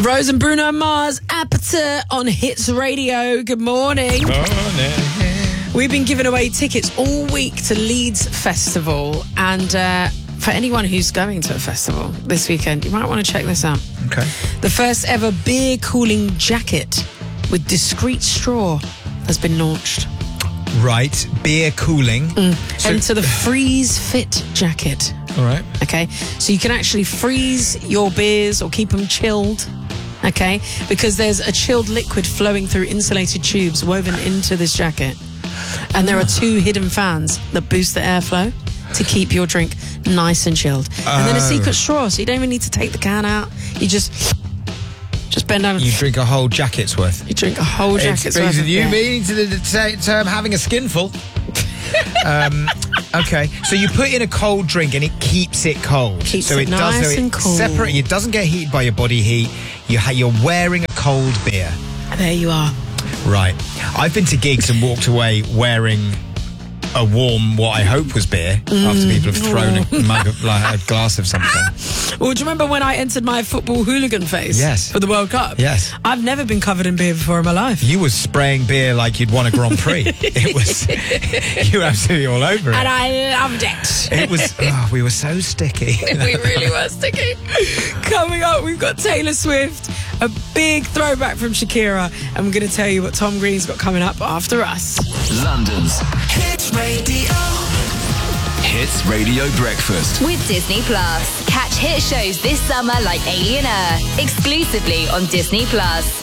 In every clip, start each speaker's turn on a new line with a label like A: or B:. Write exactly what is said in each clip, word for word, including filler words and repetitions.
A: Rose and Bruno Mars, Aperture on Hits Radio. Good morning.
B: Morning.
A: We've been giving away tickets all week to Leeds Festival, and uh, for anyone who's going to a festival this weekend, you might want to check this out.
B: Okay.
A: The first ever beer cooling jacket with discreet straw has been launched.
B: Right, beer cooling.
A: Mm.
B: So-
A: Enter the Freeze Fit jacket.
B: All right.
A: Okay, so you can actually freeze your beers or keep them chilled. Okay, because there's a chilled liquid flowing through insulated tubes woven into this jacket. And there are two hidden fans that boost the airflow to keep your drink nice and chilled. And then a
B: Oh.
A: secret straw, so you don't even need to take the can out. You just just bend over.
B: You drink a whole jacket's worth.
A: You drink a whole jacket's
B: It's
A: worth of
B: you
A: beer.
B: mean to the t- term having a skinful. um, okay, so you put in a cold drink and it keeps it cold.
A: Keeps
B: so
A: it nice
B: does, so
A: and
B: it
A: cool.
B: Separate. It doesn't get heated by your body heat. You ha- you're wearing a cold beer.
A: There you are.
B: Right. I've been to gigs and walked away wearing a warm, what I hope was beer,
A: Mm.
B: after people have thrown a, mug of, like, a glass of something.
A: Well, do you remember when I entered my football hooligan phase?
B: Yes.
A: For the World Cup?
B: Yes.
A: I've never been covered in beer before in my life.
B: You were spraying beer like you'd won a Grand Prix. It was, you were absolutely all over it.
A: And I loved it.
B: It was, oh, we were so sticky.
A: We really were sticky. Coming up, we've got Taylor Swift, a big throwback from Shakira, and we're going to tell you what Tom Green's got coming up after us.
C: London's
D: Hits Radio.
C: Hits Radio Breakfast.
E: With Disney Plus. Catch hit shows this summer like Alien Earth, exclusively on Disney Plus.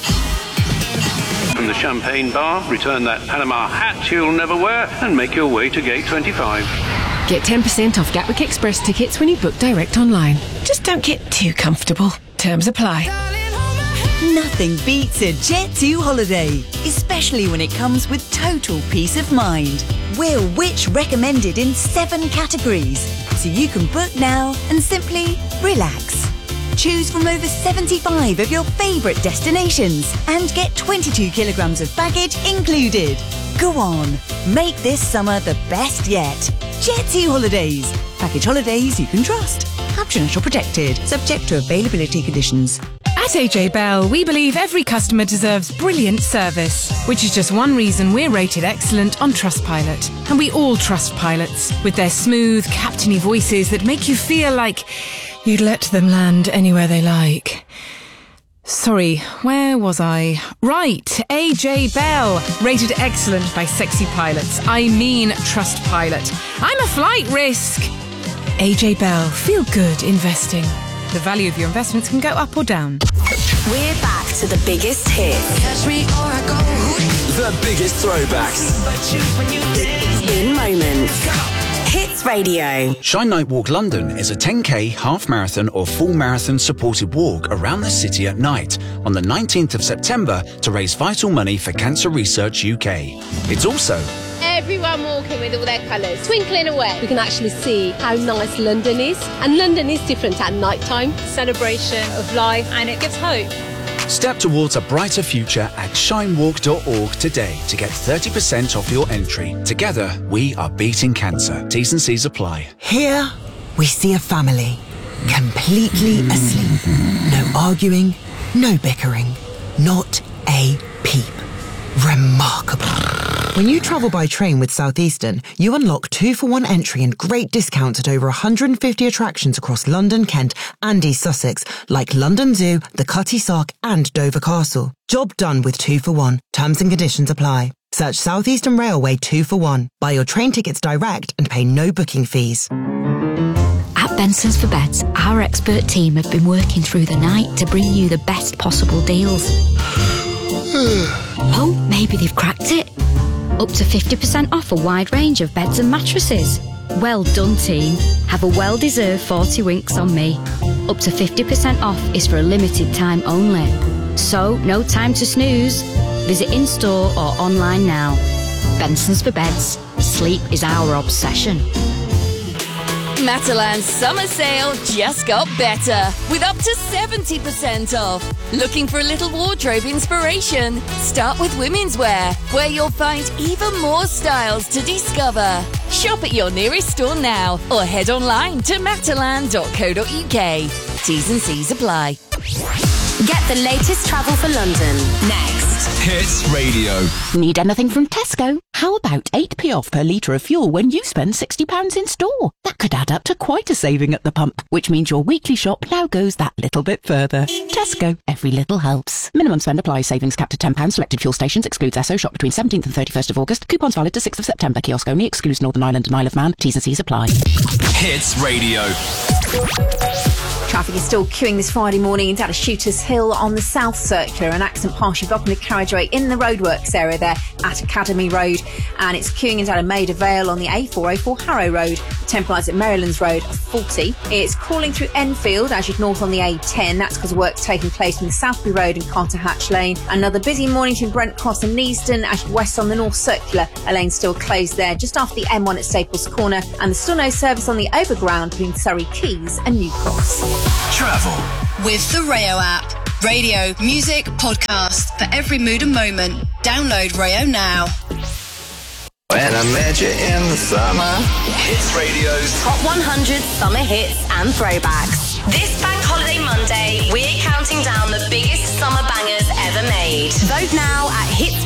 F: From the Champagne Bar, return that Panama hat you'll never wear and make your way to Gate twenty-five.
G: Get ten percent off Gatwick Express tickets when you book direct online. Just don't get too comfortable. Terms apply.
D: Nothing beats a Jet two holiday, especially when it comes with total peace of mind. We're Which recommended in seven categories, so you can book now and simply relax. Choose from over seventy-five of your favourite destinations and get twenty-two kilograms of baggage included. Go on, make this summer the best yet. Jet two Holidays. Package holidays you can trust. Caption protected, subject to availability conditions.
G: At A J Bell, we believe every customer deserves brilliant service, which is just one reason we're rated excellent on Trustpilot. And we all trust pilots, with their smooth, captainy voices that make you feel like you'd let them land anywhere they like. Sorry, where was I? Right, A J Bell, rated excellent by sexy pilots. I mean Trustpilot. I'm a flight risk. A J Bell, feel good investing. The value of your investments can go up or down.
E: We're back to the biggest hits.
C: The biggest throwbacks.
E: In moments. Hits Radio.
H: Shine Night Walk London is a ten K, half marathon or full marathon supported walk around the city at night on the nineteenth of September to raise vital money for Cancer Research U K. It's also
I: everyone walking with all their colours, twinkling away. We can actually see how nice London is. And London is different at night time. Celebration of life, and it gives hope.
H: Step towards a brighter future at shine walk dot org today to get thirty percent off your entry. Together, we are beating cancer. T's and C's apply.
J: Here, we see a family, completely asleep. No arguing, no bickering, not a peep. Remarkable. When you travel by train with Southeastern, you unlock two for one entry and great discounts at over one hundred fifty attractions across London, Kent and East Sussex, like London Zoo, the Cutty Sark and Dover Castle. Job done with two for one. Terms and conditions apply. Search Southeastern Railway two for one. Buy your train tickets direct and pay no booking fees.
K: At Benson's for Beds, our expert team have been working through the night to bring you the best possible deals. Oh, maybe they've cracked it. Up to fifty percent off a wide range of beds and mattresses. Well done, team. Have a well-deserved forty winks on me. Up to fifty percent off is for a limited time only. So, no time to snooze. Visit in-store or online now. Benson's for Beds. Sleep is our obsession.
L: Matalan's summer sale just got better with up to seventy percent off. Looking for a little wardrobe inspiration? Start with women's wear, where you'll find even more styles to discover. Shop at your nearest store now or head online to matalan dot co dot uk. T's and C's apply.
E: Get the latest travel for London next.
C: Hits Radio.
M: Need anything from Tesco? How about eight p off per litre of fuel when you spend sixty pounds in store? That could add up to quite a saving at the pump, which means your weekly shop now goes that little bit further. Tesco, every little helps. Minimum spend applies. Savings capped at ten pounds. Selected fuel stations. Excludes Esso. Shop between seventeenth and thirty-first of August. Coupons valid to sixth of September. Kiosk only. Excludes Northern Ireland and Isle of Man. T's and C's apply.
C: Hits Radio.
N: Traffic is still queuing this Friday morning into Shooters Hill on the South Circular. An accident partially blocking the carriageway in the roadworks area there at Academy Road. And it's queuing into Maida Vale on the A four oh four Harrow Road. Temple Eyes at Marylands Road, forty. It's crawling through Enfield as you north on the A ten. That's because of work's taking place from the Southbury Road and Carter Hatch Lane. Another busy morning to Brent Cross and Neasden as you west on the North Circular. A lane still closed there just after the M one at Staples Corner. And there's still no service on the overground between Surrey Quays and New Cross.
C: Travel
O: with the Rayo app. Radio, music, podcast for every mood and moment. Download Rayo now.
C: When I met you in the summer. Hits Radio's
E: Top one hundred summer hits and throwbacks. This Bank Holiday Monday, we're counting down the biggest summer bangers ever made. Vote now